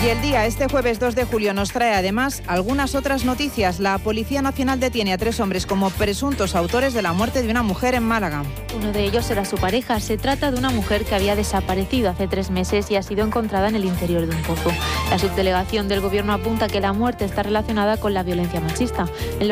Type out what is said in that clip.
Y el día, este jueves 2 de julio, nos trae además algunas otras noticias. La Policía Nacional detiene a 3 hombres como presuntos autores de la muerte de una mujer en Málaga. Uno de ellos era su pareja. Se trata de una mujer que había desaparecido hace 3 meses y ha sido encontrada en el interior de un pozo. La subdelegación del Gobierno apunta que la muerte está relacionada con la violencia machista. En